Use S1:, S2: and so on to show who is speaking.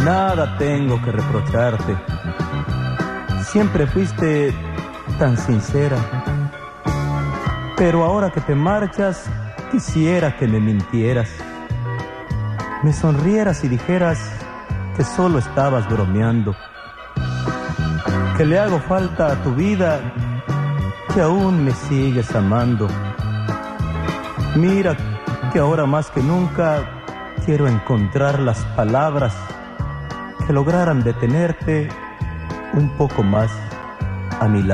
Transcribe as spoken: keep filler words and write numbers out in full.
S1: Nada tengo que reprocharte. Siempre fuiste tan sincera. Pero ahora que te marchas, quisiera que me mintieras. Me sonrieras y dijeras que solo estabas bromeando. Que le hago falta a tu vida, que aún me sigues amando. Mira que ahora más que nunca quiero encontrar las palabras que lograran detenerte un poco más a mi lado.